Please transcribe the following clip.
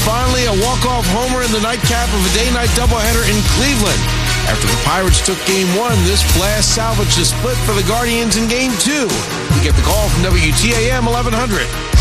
finally a walk-off homer in the nightcap of a day-night doubleheader in Cleveland. After the Pirates took Game 1, this blast salvaged a split for the Guardians in Game 2. We get the call from WTAM 1100.